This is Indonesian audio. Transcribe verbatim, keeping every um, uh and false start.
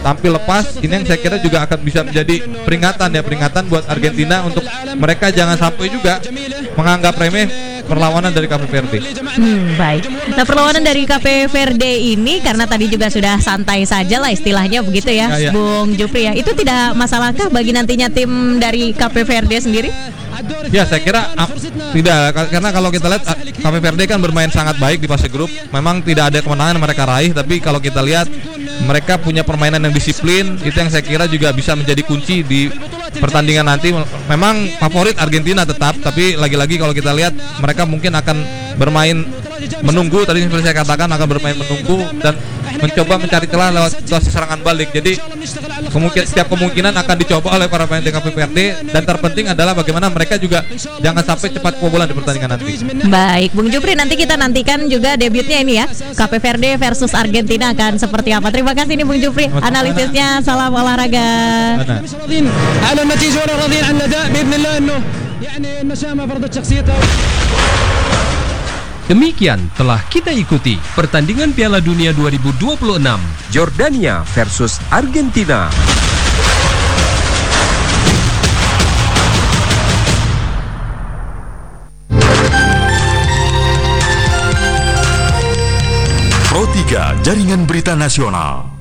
tampil lepas, ini yang saya kira juga akan bisa menjadi peringatan ya, peringatan buat Argentina untuk mereka jangan sampai juga menganggap remeh perlawanan dari Cape Verde. Hmm, baik. Nah, perlawanan dari Cape Verde ini karena tadi juga sudah santai saja lah istilahnya begitu ya, ya, ya. Bung Jupri ya. Itu tidak masalahkah bagi nantinya tim dari Cape Verde sendiri? Ya, saya kira ap, tidak, karena kalau kita lihat Cape Verde kan bermain sangat baik di fase grup. Memang tidak ada kemenangan yang mereka raih, tapi kalau kita lihat mereka punya permainan yang disiplin, itu yang saya kira juga bisa menjadi kunci di pertandingan nanti. Memang favorit Argentina tetap, tapi lagi-lagi kalau kita lihat mereka mungkin akan bermain menunggu, tadi seperti saya katakan akan bermain menunggu dan mencoba mencari celah lewat situasi serangan balik. Jadi kemungkinan, setiap kemungkinan akan dicoba oleh para pemain di Cape Verde, dan terpenting adalah bagaimana mereka juga jangan sampai cepat kebobolan di pertandingan nanti. Baik, Bung Jupri, nanti kita nantikan juga debutnya ini ya, Cape Verde versus Argentina akan seperti apa. Terima kasih nih Bung Jupri analisisnya. Salam olahraga. Demikian telah kita ikuti pertandingan Piala Dunia dua ribu dua puluh enam Jordania versus Argentina. Pro tiga Jaringan Berita Nasional.